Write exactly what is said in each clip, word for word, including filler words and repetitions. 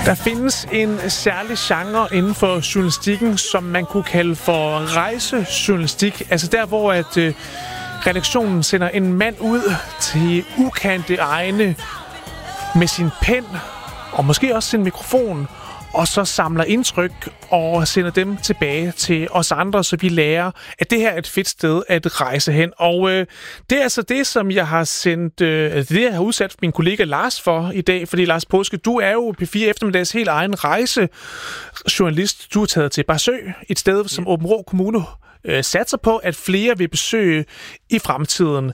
Der findes en særlig genre inden for journalistikken, som man kunne kalde for rejsejournalistik. Altså der, hvor at øh, redaktionen sender en mand ud til ukendte egne med sin pen og måske også sin mikrofon, og så samler indtryk og sender dem tilbage til os andre, så vi lærer, at det her er et fedt sted at rejse hen. Og øh, det er altså det, som jeg har sendt, øh, det jeg har udsat min kollega Lars for i dag, fordi Lars Påske, du er jo P fire Eftermiddags helt egen rejsejournalist. Du er taget til Barsø, et sted, som Aabenraa Kommune øh, satser på, at flere vil besøge i fremtiden.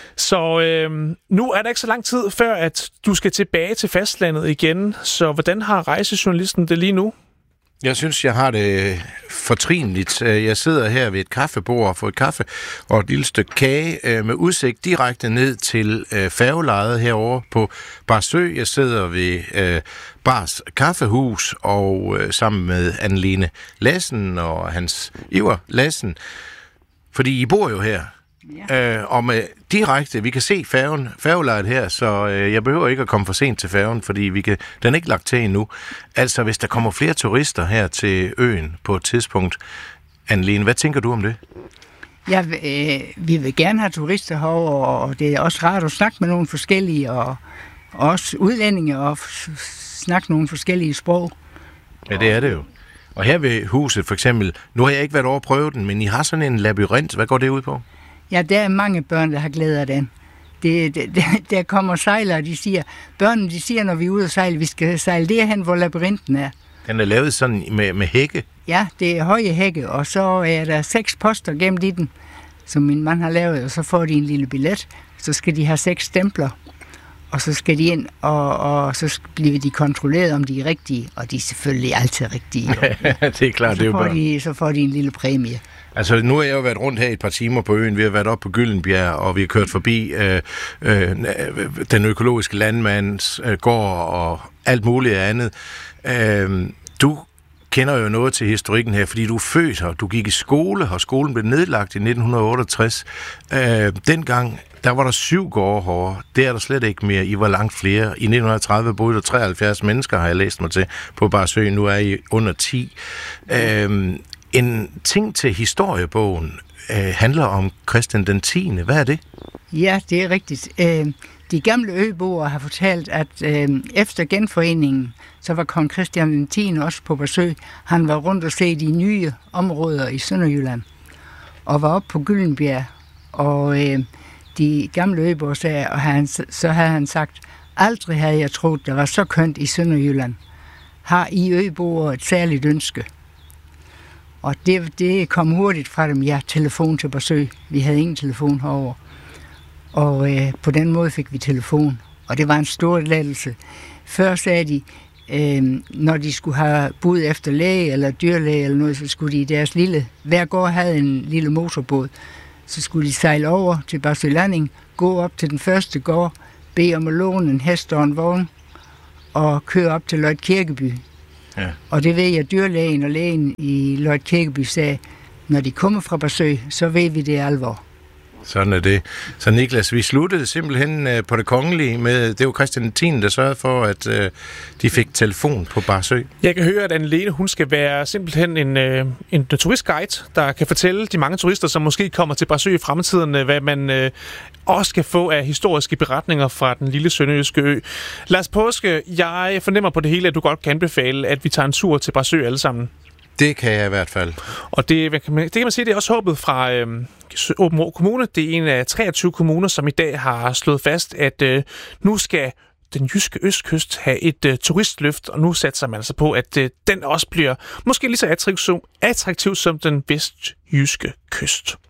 Så øh, nu er der ikke så lang tid før, at du skal tilbage til fastlandet igen. Så hvordan har rejsejournalisten det lige nu? Jeg synes, jeg har det fortrinligt. Jeg sidder her ved et kaffebord og får et kaffe og et lille stykke kage med udsigt direkte ned til færgelejet herovre på Barsø. Jeg sidder ved øh, Bars Kaffehus og øh, sammen med Anne-Lene Lassen og Hans Iver Lassen. Fordi I bor jo her. Ja. Øh, og med direkte, vi kan se færgen, færgelejet her, så øh, jeg behøver ikke at komme for sent til færgen, fordi vi kan, den er ikke lagt til endnu. Altså, hvis der kommer flere turister her til øen på et tidspunkt, Anne-Lene, hvad tænker du om det? Ja, øh, vi vil gerne have turister herovre, og det er også rart at snakke med nogle forskellige, og også udlændinge, og f- snakke nogle forskellige sprog. Ja, det er det jo. Og her ved huset for eksempel, nu har jeg ikke været over at prøve den, men I har sådan en labyrint. Hvad går det ud på? Ja, der er mange børn, der har glæde af den. Det, det, det, der kommer sejlere, de siger, børnene de siger, når vi er ude at sejle, vi skal sejle derhen, hvor labyrinten er. Den er lavet sådan med, med hække? Ja, det er høje hække, og så er der seks poster gemt i den, som min mand har lavet, og så får de en lille billet. Så skal de have seks stempler, og så skal de ind, og, og så bliver de kontrolleret, om de er rigtige, og de er selvfølgelig altid rigtige. Det er klart, det er jo bare. De, så får de en lille præmie. Altså, nu har jeg jo været rundt her et par timer på øen. Vi har været op på Gyldenbjerg, og vi har kørt forbi øh, øh, den økologiske landmands øh, gård og alt muligt andet. Øh, du kender jo noget til historikken her, fordi du er født her. Du gik i skole, og skolen blev nedlagt i nitten otteogtres. Øh, dengang, der var der syv gårde herovre. Det er der slet ikke mere. I var langt flere. I nitten tredive boede der treoghalvfjerds mennesker, har jeg læst mig til, på Barsø. Nu er I under ti. Øh, En ting til historiebogen øh, handler om Christian den tiende. Hvad er det? Ja, det er rigtigt. Øh, de gamle øboere har fortalt, at øh, efter genforeningen, så var kong Christian den tiende også på Barsø. Han var rundt og se de nye områder i Sønderjylland, og var oppe på Gyldenbjerg. Og øh, de gamle øboere sagde, og han, så havde han sagt, aldrig havde jeg troet, der var så kønt i Sønderjylland. Har I øboere et særligt ønske? Og det, det kom hurtigt fra dem, ja, telefon til Barsø. Vi havde ingen telefon herovre. Og øh, på den måde fik vi telefon. Og det var en stor lettelse. Før sagde de, øh, når de skulle have bud efter læge eller dyrlæge eller noget, så skulle de i deres lille... Hver gård havde en lille motorbåd. Så skulle de sejle over til Barsø Landing, gå op til den første gård, bede om at låne en hest og en vogn, og køre op til Løjt Kirkeby. Ja. Og det ved jeg, dyrlægen og lægen i Løjt Kirkeby sagde, når de kommer fra Barsø, så ved vi det er alvor. Sådan er det. Så Niklas, vi sluttede simpelthen på det kongelige med, det var Christian den tiende, der sørgede for, at øh, de fik telefon på Barsø. Jeg kan høre, at Anne-Lene, hun skal være simpelthen en, øh, en turistguide, der kan fortælle de mange turister, som måske kommer til Barsø i fremtiden, hvad man øh, også kan få af historiske beretninger fra den lille sønderjyske ø. Lars Påske, jeg fornemmer på det hele, at du godt kan anbefale, at vi tager en tur til Barsø alle sammen. Det kan jeg i hvert fald. Og det, det kan man sige, det er også håbet fra øh, Aabenraa Kommune. Det er en af treogtyve kommuner, som i dag har slået fast, at øh, nu skal den jyske østkyst have et øh, turistløft, og nu satser man altså på, at øh, den også bliver måske lige så attraktiv, attraktiv som den vestjyske kyst.